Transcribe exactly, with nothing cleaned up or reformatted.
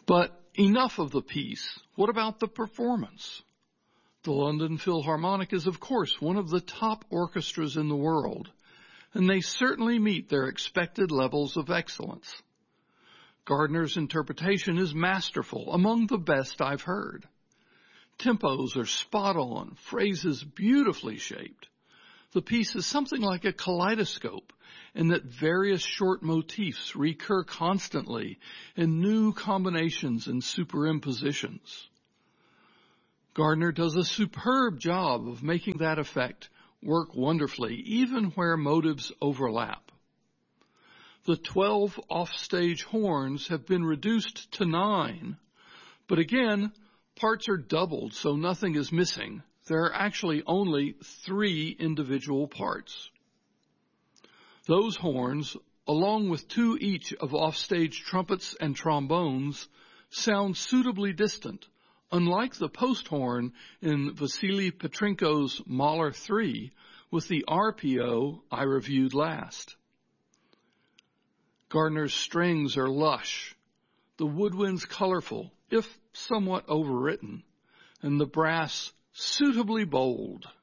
But enough of the piece. What about the performance? The London Philharmonic is, of course, one of the top orchestras in the world, and they certainly meet their expected levels of excellence. Gardner's interpretation is masterful, among the best I've heard. Tempos are spot on, phrases beautifully shaped. The piece is something like a kaleidoscope, in that various short motifs recur constantly in new combinations and superimpositions. Gardner does a superb job of making that effect work wonderfully, even where motives overlap. The twelve offstage horns have been reduced to nine, but again, parts are doubled, so nothing is missing. There are actually only three individual parts. Those horns, along with two each of offstage trumpets and trombones, sound suitably distant, unlike the post horn in Vasily Petrenko's Mahler three with the R P O I reviewed last. Gardner's strings are lush, the woodwinds colorful, if somewhat overwritten, and the brass suitably bold.